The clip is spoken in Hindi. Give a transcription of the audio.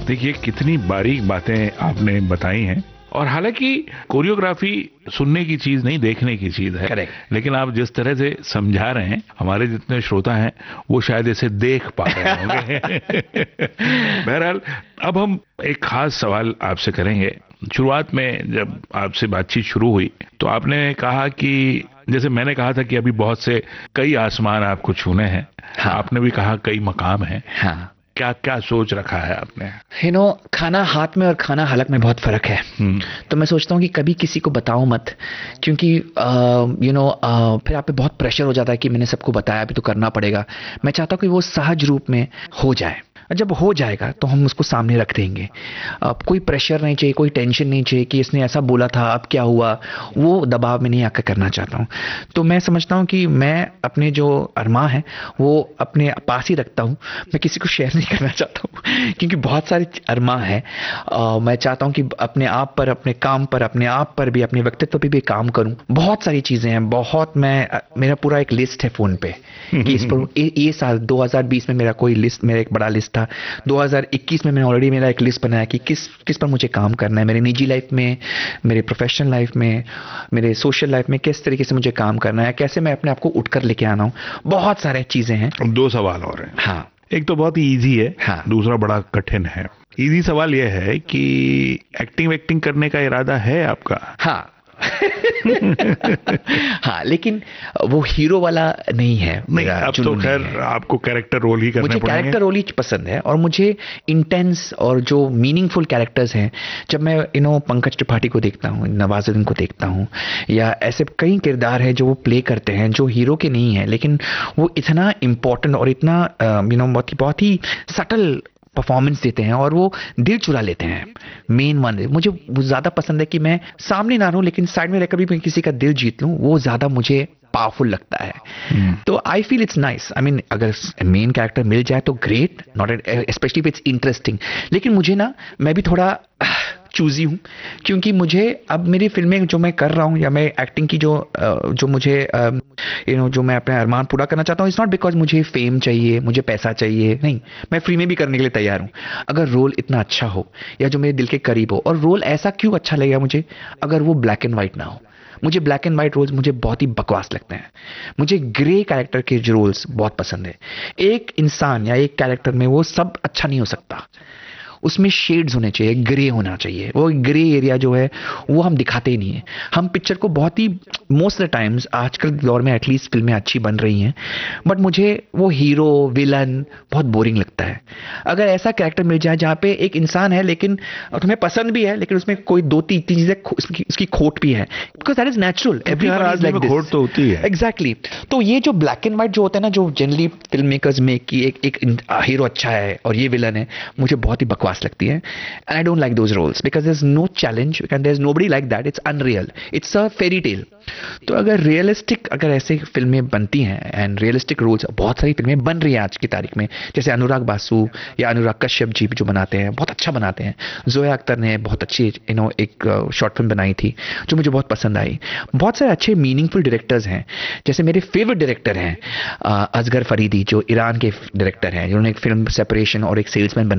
देखिए कितनी बारीक बातें आपने बताई हैं, और हालांकि कोरियोग्राफी सुनने की चीज नहीं, देखने की चीज है। Correct. लेकिन आप जिस तरह से समझा रहे हैं, हमारे जितने श्रोता हैं वो शायद इसे देख पा रहे होंगे। बहरहाल, अब हम एक खास सवाल आपसे करेंगे। शुरुआत में जब आपसे बातचीत शुरू हुई तो आपने कहा कि, जैसे मैंने कहा था कि अभी बहुत से कई आसमान आपको छूने हैं, हाँ. आपने भी कहा कई मकाम हैं। हाँ. क्या क्या सोच रखा है आपने? खाना हाथ में और खाना हलक में बहुत फर्क है। तो मैं सोचता हूँ कि कभी किसी को बताओ मत, क्योंकि फिर आप पे बहुत प्रेशर हो जाता है कि मैंने सबको बताया, अभी तो करना पड़ेगा। मैं चाहता हूँ कि वो सहज रूप में हो जाए, जब हो जाएगा तो हम उसको सामने रख देंगे। अब कोई प्रेशर नहीं चाहिए, कोई टेंशन नहीं चाहिए कि इसने ऐसा बोला था अब क्या हुआ, वो दबाव में नहीं आकर करना चाहता हूँ। तो मैं समझता हूँ कि मैं अपने जो अरमा है वो अपने पास ही रखता हूँ, मैं किसी को शेयर नहीं करना चाहता हूँ, क्योंकि बहुत सारे अरमा है। मैं चाहता हूँ कि अपने आप पर, अपने काम पर, अपने आप पर भी, अपने व्यक्तित्व पर भी काम करूँ। बहुत सारी चीज़ें हैं, बहुत, मेरा पूरा एक लिस्ट है फ़ोन पे कि इस पर ये साल 2020 में मेरा कोई लिस्ट, मेरा एक बड़ा लिस्ट था। 2021 में मैंने ऑलरेडी मेरा एक लिस्ट बनाया कि किस पर मुझे काम करना है, मेरी निजी लाइफ में, मेरे प्रोफेशनल लाइफ में, मेरे सोशल लाइफ में किस तरीके से मुझे काम करना है, कैसे मैं अपने आप को उठकर लेके आना हूँ। बहुत सारे चीजें हैं। दो सवाल और हैं। हाँ, एक तो बहुत ही इजी है, हाँ, दूसरा बड़ा कठिन है। इजी सवाल यह है कि एक्टिंग करने का इरादा है आपका? हाँ। हाँ, लेकिन वो हीरो वाला नहीं है। नहीं, अब तो खैर आपको कैरेक्टर रोल ही करने पड़ेंगे। मुझे कैरेक्टर रोल ही पसंद है, और मुझे इंटेंस और जो मीनिंगफुल कैरेक्टर्स हैं, जब मैं पंकज त्रिपाठी को देखता हूँ, नवाजुद्दीन को देखता हूँ, या ऐसे कई किरदार हैं जो वो प्ले करते हैं जो हीरो के नहीं है, लेकिन वो इतना इम्पोर्टेंट और इतना बहुत ही सटल परफॉर्मेंस देते हैं और वो दिल चुरा लेते हैं। मेन वन मुझे ज्यादा पसंद है कि मैं सामने ना रहूं, लेकिन साइड में रहकर भी मैं किसी का दिल जीत लूं, वो ज्यादा मुझे पावरफुल लगता है। तो I feel it's nice. I mean, अगर मेन कैरेक्टर मिल जाए तो great, not specially if it's interesting. लेकिन मुझे मैं भी थोड़ा चूजी हूँ, क्योंकि मुझे अब मेरी फिल्में जो मैं कर रहा हूँ, या मैं एक्टिंग की जो मुझे जो मैं अपने अरमान पूरा करना चाहता हूँ, इट्स नॉट बिकॉज मुझे फेम चाहिए, मुझे पैसा चाहिए, नहीं। मैं फ्री में भी करने के लिए तैयार हूँ, अगर रोल इतना अच्छा हो या जो मेरे दिल के करीब हो। और रोल ऐसा क्यों अच्छा लगेगा मुझे, अगर वो ब्लैक एंड व्हाइट ना हो। मुझे ब्लैक एंड व्हाइट रोल्स मुझे बहुत ही बकवास लगते हैं। मुझे ग्रे कैरेक्टर के रोल्स बहुत पसंद है। एक इंसान या एक कैरेक्टर में वो सब अच्छा नहीं हो सकता, उसमें शेड्स होने चाहिए, ग्रे होना चाहिए। वो ग्रे एरिया जो है वो हम दिखाते ही नहीं है। हम पिक्चर को बहुत ही मोस्ट ऑफ द टाइम्स, आजकल के दौर में एटलीस्ट फिल्में अच्छी बन रही हैं, बट मुझे वो हीरो विलन बहुत बोरिंग लगता है। अगर ऐसा कैरेक्टर मिल जाए जहाँ पे एक इंसान है लेकिन तुम्हें पसंद भी है, लेकिन उसमें कोई दो तीन चीजें उसकी खोट भी है, because that is natural, everyone is like this. खोट तो होती है। एग्जैक्टली। तो ये जो ब्लैक एंड व्हाइट जो होता है ना, जो जनरली फिल्म मेकर्स मेक की एक हीरो अच्छा है और ये विलन है, मुझे बहुत ही बकवास लगती है। And I don't like those roles because there is no challenge and there is nobody like that. It's unreal, it's a fairy tale. तो अगर रियलिस्टिक, अगर ऐसे फिल्में बनती हैं एंड रियलिस्टिक रोल्स, बहुत सारी फिल्में बन रही हैं आज की तारीख में, जैसे अनुराग बासु या अनुराग कश्यप जी जो बनाते हैं, बहुत अच्छा बनाते हैं। जोया अख्तर ने बहुत अच्छी एक शॉर्ट फिल्म बनाई थी जो मुझे बहुत पसंद आई। बहुत सारे अच्छे मीनिंगफुल डायरेक्टर्स हैं, जैसे मेरे फेवरेट डायरेक्टर हैं असगर फरीदी, जो ईरान के डायरेक्टर हैं, जिन्होंने एक फिल्म सेपरेशन और एक सेल्समैन